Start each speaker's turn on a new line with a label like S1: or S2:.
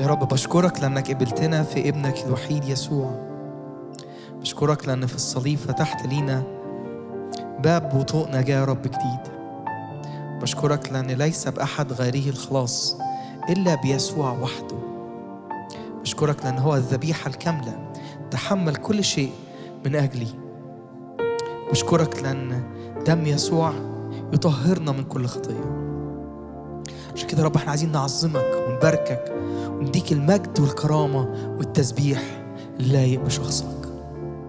S1: يا رب بشكرك لأنك قبلتنا في ابنك الوحيد يسوع. بشكرك لأن في الصليب فتحت لينا باب وطوق نجاة يا رب جديد. بشكرك لأن ليس بأحد غيره الخلاص إلا بيسوع وحده. بشكرك لأن هو الذبيحة الكاملة، تحمل كل شيء من أجلي. بشكرك لأن دم يسوع يطهرنا من كل خطية. عشان كده يا رب احنا عايزين نعظمك ونباركك ونديك المجد والكرامة والتسبيح اللايق بشخصك.